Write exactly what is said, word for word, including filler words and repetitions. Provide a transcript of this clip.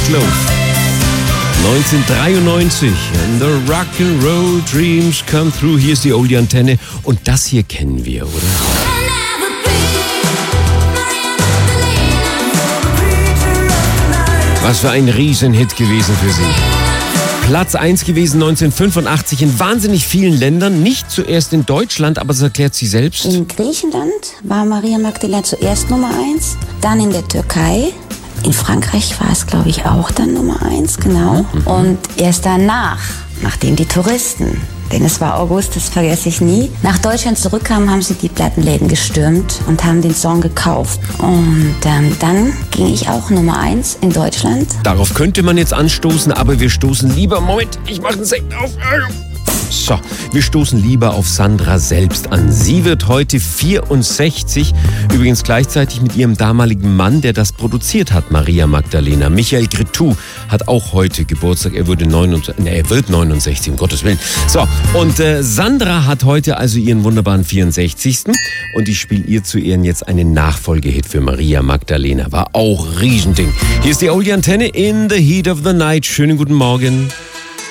Meatloaf. neunzehnhundertdreiundneunzig. And the Rock'n'Roll Dreams come through. Hier ist die Oldie-Antenne. Und das hier kennen wir, oder? Was für ein Riesenhit gewesen für sie. Platz eins gewesen neunzehnhundertfünfundachtzig in wahnsinnig vielen Ländern. Nicht zuerst in Deutschland, aber das erklärt sie selbst. In Griechenland war Maria Magdalena zuerst Nummer eins, dann in der Türkei. In Frankreich war es, glaube ich, auch dann Nummer eins, genau. Mhm. Und erst danach, nachdem die Touristen, denn es war August, das vergesse ich nie, nach Deutschland zurückkamen, haben sie die Plattenläden gestürmt und haben den Song gekauft. Und ähm, dann ging ich auch Nummer eins in Deutschland. Darauf könnte man jetzt anstoßen, aber wir stoßen lieber... Moment, ich mache einen Sekt auf. So, wir stoßen lieber auf Sandra selbst an. Sie wird heute vierundsechzig, übrigens gleichzeitig mit ihrem damaligen Mann, der das produziert hat, Maria Magdalena. Michael Cretu hat auch heute Geburtstag. Er, wurde neunundsechzig, nee, er wird neunundsechzig, um Gottes Willen. So, und äh, Sandra hat heute also ihren wunderbaren vierundsechzigsten Und ich spiele ihr zu Ehren jetzt einen Nachfolgehit für Maria Magdalena. War auch Riesending. Hier ist die Oldie-Antenne in the heat of the night. Schönen guten Morgen.